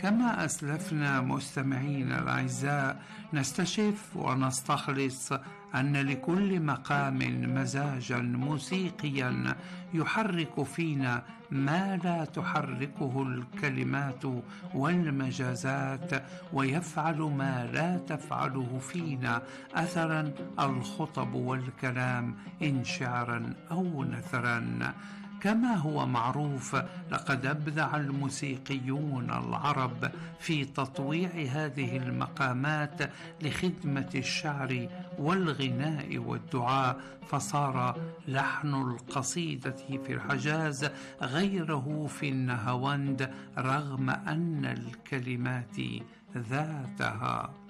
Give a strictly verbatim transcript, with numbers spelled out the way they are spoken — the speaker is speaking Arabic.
كما أسلفنا مستمعينا الأعزاء، نستشف ونستخلص أن لكل مقام مزاجا موسيقيا يحرك فينا ما لا تحركه الكلمات والمجازات، ويفعل ما لا تفعله فينا أثرا الخطب والكلام إن شعرا أو نثرا. كما هو معروف، لقد أبدع الموسيقيون العرب في تطويع هذه المقامات لخدمة الشعر والغناء والدعاء، فصار لحن القصيدة في الحجاز غيره في النهاوند رغم أن الكلمات ذاتها.